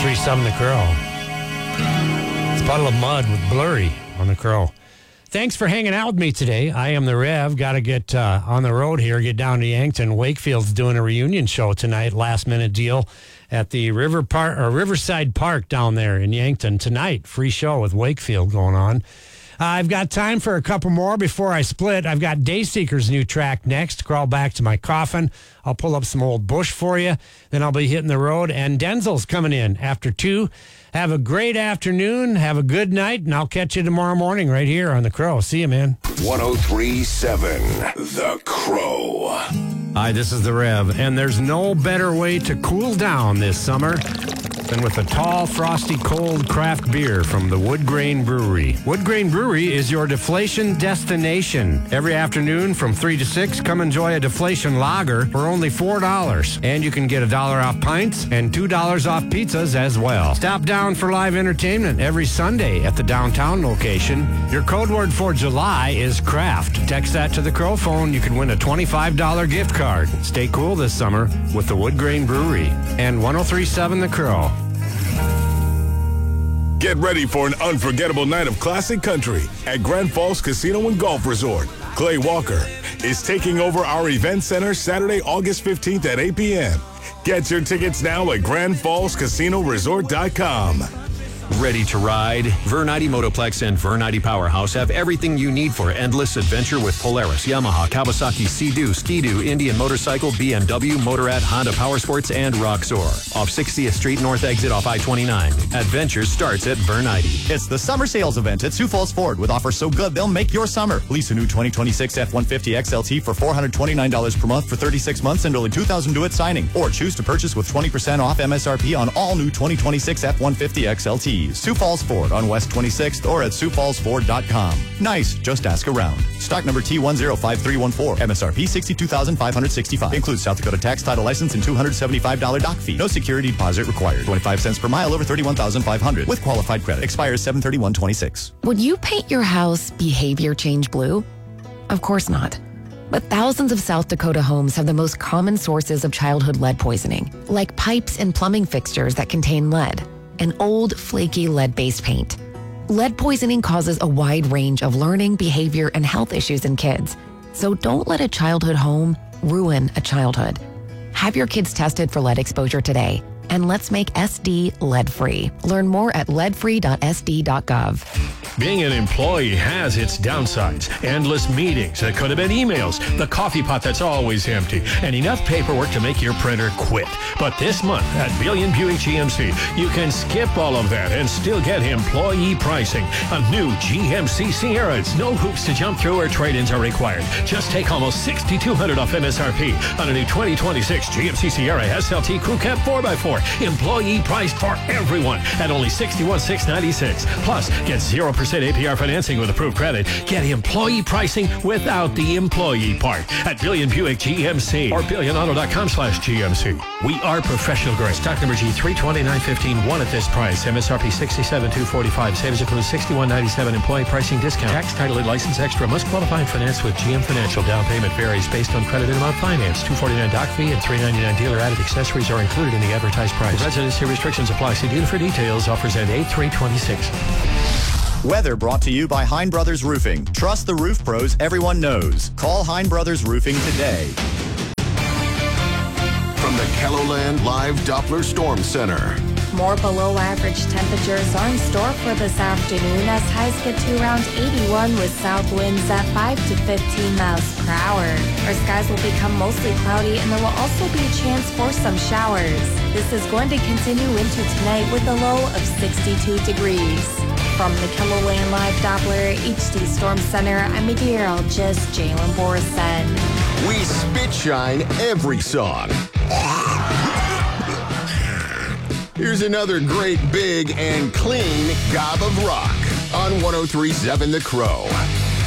103.7 The Crow. It's a Puddle of Mud with Blurry on The Crow. Thanks for hanging out with me today. I am the Rev. Got to get on the road here, get down to Yankton. Wakefield's doing a reunion show tonight, last-minute deal at the Riverside Park down there in Yankton tonight. Free show with Wakefield going on. I've got time for a couple more before I split. I've got Dayseeker's new track next, Crawl Back to My Coffin. I'll pull up some old Bush for you. Then I'll be hitting the road. And Denzel's coming in after 2. Have a great afternoon. Have a good night. And I'll catch you tomorrow morning right here on The Crow. See you, man. 103.7 The Crow. Hi, this is the Rev. And there's no better way to cool down this summer than with a tall, frosty, cold craft beer from the Wood Grain Brewery. Wood Grain Brewery is your deflation destination. Every afternoon from 3 to 6, come enjoy a deflation lager for only $4. And you can get $1 off pints and $2 off pizzas as well. Stop down for live entertainment every Sunday at the downtown location. Your code word for July is craft. Text that to the Crow phone. You can win a $25 gift card. Stay cool this summer with the Wood Grain Brewery and 103.7 The Crow. Get ready for an unforgettable night of classic country at Grand Falls Casino and Golf Resort. Clay Walker is taking over our event center Saturday, August 15th at 8 p.m. Get your tickets now at GrandFallsCasinoResort.com. Ready to ride? Vernite Motoplex and Vernite Powerhouse have everything you need for endless adventure with Polaris, Yamaha, Kawasaki, Sea-Doo, Ski-Doo, Indian Motorcycle, BMW, Motorrad, Honda Powersports, and Roxor. Off 60th Street North exit off I-29. Adventure starts at Vernite. It's the summer sales event at Sioux Falls Ford with offers so good they'll make your summer. Lease a new 2026 F-150 XLT for $429 per month for 36 months and only $2,000 due at signing. Or choose to purchase with 20% off MSRP on all new 2026 F-150 XLT. Sioux Falls Ford on West 26th or at SiouxFallsFord.com. Nice, just ask around. Stock number T105314. MSRP $62,565. Includes South Dakota tax, title, license, and $275 dock fee. No security deposit required. 25 cents per mile over 31,500 with qualified credit. Expires 7/31/26. Would you paint your house behavior change blue? Of course not. But thousands of South Dakota homes have the most common sources of childhood lead poisoning, like pipes and plumbing fixtures that contain lead, and old, flaky lead-based paint. Lead poisoning causes a wide range of learning, behavior, and health issues in kids. So don't let a childhood home ruin a childhood. Have your kids tested for lead exposure today, and let's make SD lead-free. Learn more at leadfree.sd.gov. Being an employee has its downsides. Endless meetings that could have been emails, the coffee pot that's always empty, and enough paperwork to make your printer quit. But this month at Billion Buick GMC, you can skip all of that and still get employee pricing. A new GMC Sierras. No hoops to jump through or trade-ins are required. Just take almost $6,200 off MSRP on a new 2026 GMC Sierra SLT Crew Cab 4x4. Employee priced for everyone at only $61,696. Plus, get 0% APR financing with approved credit. Get employee pricing without the employee part at Billion Buick GMC or BillionAuto.com/GMC. We are professional grade. Stock number G32915. One at this price. MSRP $67,245. Savings includes $61.97 employee pricing discount. Tax, title, and license extra. Must qualify and finance with GM Financial. Down payment varies based on credit and amount finance. $249 doc fee and $399 dealer added accessories are included in the advertised price. Residency restrictions apply. See dealer for details. Offers end 8/3/26. Weather brought to you by Hein Brothers Roofing. Trust the roof pros everyone knows. Call Hein Brothers Roofing today. From the KELOLAND Live Doppler Storm Center. More below average temperatures are in store for this afternoon as highs get to around 81 with south winds at 5 to 15 miles per hour. Our skies will become mostly cloudy and there will also be a chance for some showers. This is going to continue into tonight with a low of 62 degrees. From the KELOLAND Live Doppler HD Storm Center, I'm meteorologist Jalen Borison. We spit shine every song. Here's another great, big, and clean gob of rock on 103.7 The Crow.